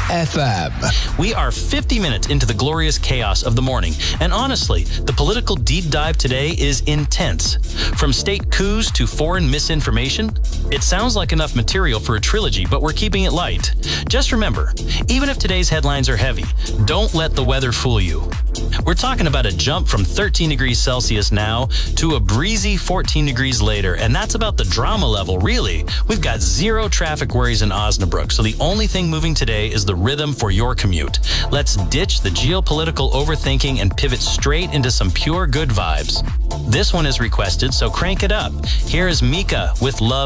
FM. We are 50 minutes into the glorious chaos of the morning, and honestly, the political deep dive today is intense. From state coups to foreign misinformation, it sounds like enough material for a trilogy, but we're keeping it light. Just remember, even if today's headlines are heavy, don't let the weather fool you. We're talking about a jump from 13 degrees Celsius now to a breezy 14 degrees later, and that's about the drama level, really. We've got zero traffic worries in Osnabrück, so the only thing moving today is the rhythm for your commute. Let's ditch the geopolitical overthinking and pivot straight into some pure good vibes. This one is requested, so crank it up. Here is Mika with Love